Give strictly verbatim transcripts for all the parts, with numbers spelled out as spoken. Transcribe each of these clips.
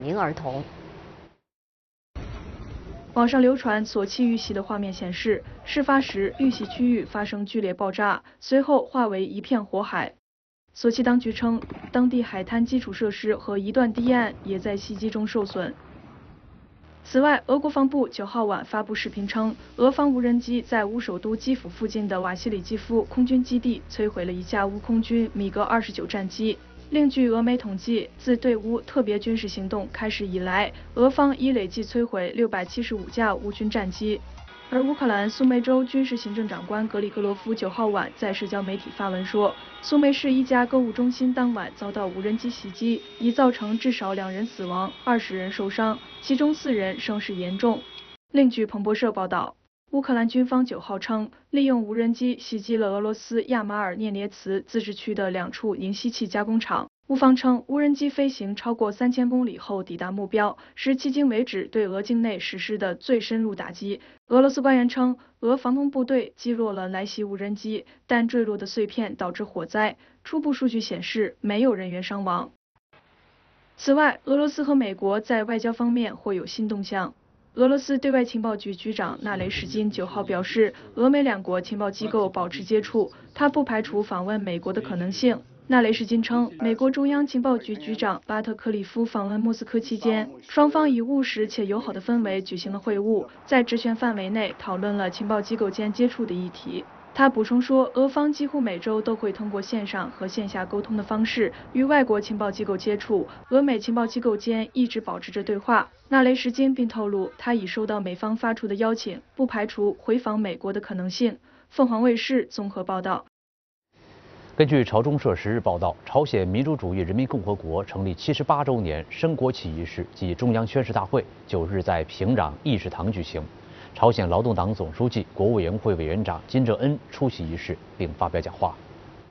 名儿童。 网上流传索契遇袭的画面显示，事发时遇袭区域发生剧烈爆炸，随后化为一片火海。索契当局称，当地海滩基础设施和一段堤岸也在袭击中受损。此外，俄国防部九号晚发布视频称，俄方无人机在乌首都基辅附近的瓦西里基夫空军基地摧毁了一架乌空军米格二十九战机。另据俄媒统计，自对乌特别军事行动开始以来，俄方已累计摧毁六百七十五架乌军战机。而乌克兰苏梅州军事行政长官格里戈罗夫九号晚在社交媒体发文说，苏梅市一家购物中心当晚遭到无人机袭击，已造成至少两人死亡，二十人受伤，其中四人伤势严重。另据彭博社报道，乌克兰军方九号称，利用无人机袭击了俄罗斯亚马尔涅涅茨自治区的两处银锡器加工厂。乌方称，无人机飞行超过三千公里后抵达目标，是迄今为止对俄境内实施的最深入打击。俄罗斯官员称，俄防空部队击落了来袭无人机，但坠落的碎片导致火灾。初步数据显示，没有人员伤亡。此外，俄罗斯和美国在外交方面或有新动向。俄罗斯对外情报局局长纳雷什金九号表示，俄美两国情报机构保持接触，他不排除访问美国的可能性。纳雷什金称，美国中央情报局局长巴特克里夫访问莫斯科期间，双方以务实且友好的氛围举行了会晤，在职权范围内讨论了情报机构间接触的议题。他补充说，俄方几乎每周都会通过线上和线下沟通的方式与外国情报机构接触，俄美情报机构间一直保持着对话。纳雷什金并透露，他已收到美方发出的邀请，不排除回访美国的可能性。凤凰卫视综合报道。 根据朝中社十日报道，朝鲜民主主义人民共和国成立七十八周年升国旗仪式暨中央宣誓大会九日在平壤议事堂举行。朝鲜劳动党总书记、国务委员会委员长金正恩出席仪式并发表讲话。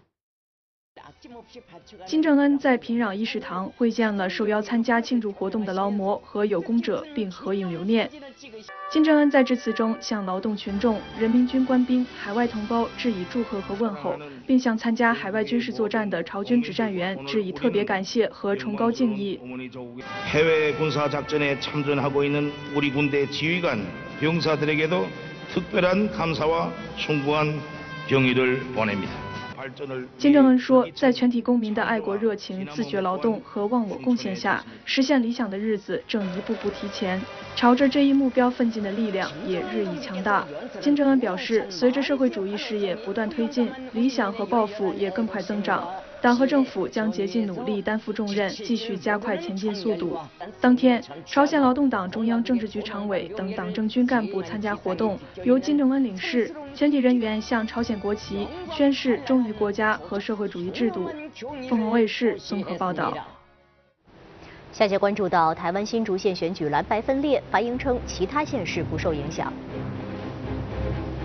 金正恩在平壤议事堂会见了受邀参加庆祝活动的劳模和有功者，并合影留念。金正恩在致辞中向劳动群众、人民军官兵、海外同胞致以祝贺和问候，并向参加海外军事作战的朝军指战员致以特别感谢和崇高敬意。 해외 군사 작전에 참전하고 있는 우리 군대 지휘관, 병사들에게도 특별한 감사와 숭고한 경의를 보냅니다. 金正恩说，在全体公民的爱国热情、自觉劳动和忘我贡献下，实现理想的日子正一步步提前，朝着这一目标奋进的力量也日益强大。金正恩表示，随着社会主义事业不断推进，理想和抱负也更快增长。党和政府将竭尽努力担负重任，继续加快前进速度。当天，朝鲜劳动党中央政治局常委等党政军干部参加活动，由金正恩领事，全体人员向朝鲜国旗宣誓忠于国家和社会主义制度。凤凰卫视综合报道。 下节关注到台湾新竹县选举蓝白分裂，白营称其他县市不受影响。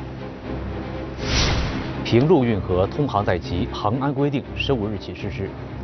平陆运河通航在即，航安规定十五日起实施。